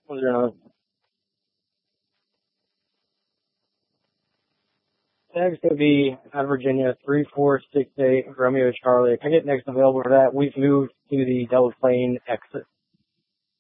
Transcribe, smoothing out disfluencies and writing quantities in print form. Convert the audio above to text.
109. Tag's going to be out of Virginia, 3468 Romeo Charlie. If I get next available for that, we've moved to the Double Plane exit.